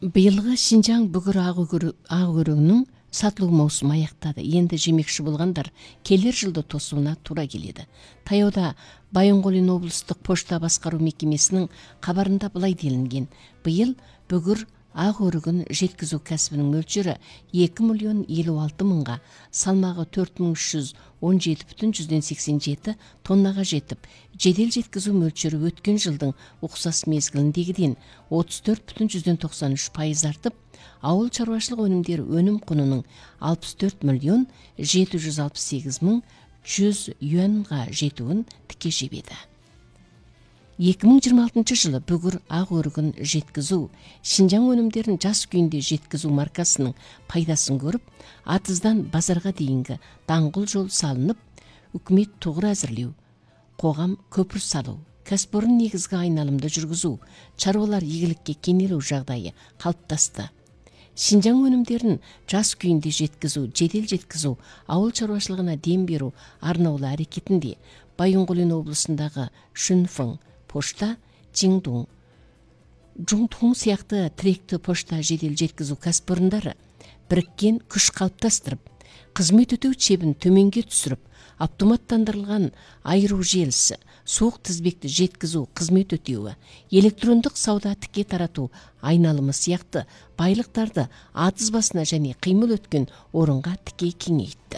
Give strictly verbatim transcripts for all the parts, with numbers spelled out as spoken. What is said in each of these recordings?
Быйылғы Шинжаң бүгүр ак өрүгүнүн сатылуу маусуму аяктады. Энди жемекчи болгондар келер жылды тосууна туура келеді. Таяуда Байоңголин облустук почта баскаруу мекемесинин кабарында былай делинген: быйыл бүгүр ак өрүгүн жеткизүү кәсибинин мөлчөрү эки миллион элүү алты мыңга, салмагы төрт миң үч жүз он жети бүтүн жүздөн сексен жети тоннага жетип, жедел жеткизүү мөлчөрү өткөн жылдын уксас мезгилиндегиден отуз төрт бүтүн жүздөн токсон үч пайыз артып, ауыл чарбачылык өнүмдери өнүм кунунун алпыс төрт миллион жети жүз алпыс сегиз миң жүз юанга жетүүн тике жебеди. эки миң жыйырма алтынчы жылы бүгүр ак өрүгүн жеткизүү Шинжаң өнүмдерин жаз күйүндө жеткизүү маркасынын пайдасын көрүп, атыздан базарга дейинги даңгыл жол салынып, өкмөт тугур азырлоо, коғам көпүр салуу, кәсіпорын негизги айналымды жүргүзүү, чарбалар ийгиликке кенелүү жагдайы калыптасты. Шинжаң өнүмдерин жаз күйүндө жеткизүү, жедел жеткизүү, ауыл чарбачылыгына дем берүү арнаулуу аракетинде Байоңголин облусундагы Шүнфың почта, Жиңдуң, Жуңтуң сыяктуу тиректүү почта жедел жеткизүү кәсіпорындары бириккен күч калыптастырып, кызмет өтөө чебин төмөнгө түшүрүп, автоматтандырылган айыруу желиси, суук тизбекти жеткизүү кызмет өтөөү, электрондук сауда тике таратуу айналымы сыяктуу байлыктарды атыз басына және кыймыл өткөн орунга тике кеңейтти.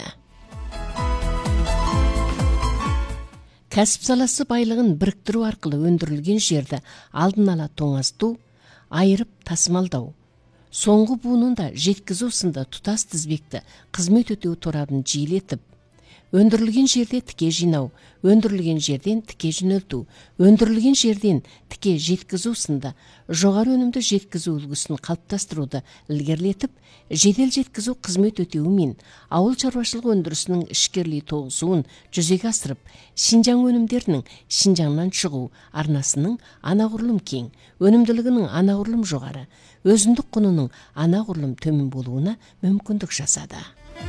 Кәсіп саласы байлығын біріктіру арқылы өндірілген жерді алдын ала тоңазтуу, айырып тасымалдау, соңғы буынында жеткізу сынды тұтас тізбекті қызмет өтеу торабын жиілетіп, өндірілген жерде тіке жинау, өндірілген жерден тіке жөнелтүү, өндірілген жерден тіке жеткізу сынды жоғары өнімді жеткізу үлгісін қалыптастыруды ілгерілетіп, жедел жеткізу қызмет өтеуі мен ауыл чарбачылык өндірісінің ішкерлей тоғысуын жүзеге асырып, Шинжаң өнімдерінің Шинжаңнан шығу арнасының анағұрлым кең, өнімділігінің анағұрлым жоғары, өзіндік құнының анағұрлым төмен болуына мүмкіндік жасады.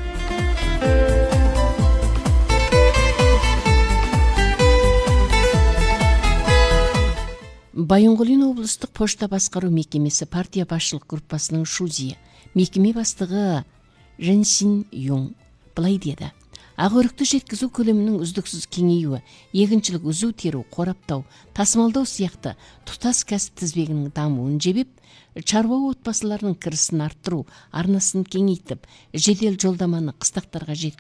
Байоңголин облустук почта баскаруу мекемеси партия башчылык группасынын шузии, мекеме бастыгы Жэнсин Юң былай деди: ак өрүктү жеткизүү көлөмүнүн үздүксүз кеңейүүі, эгинчилик үзүү терүү, кораптау, тасымалдоо сыяктуу тутас кәсип тизбегинин дамуун жебеп, чарба отбасыларынын кирисин арттыруу арнасын кеңейтип, жедел жолдаманы кыстактарга жеткизүү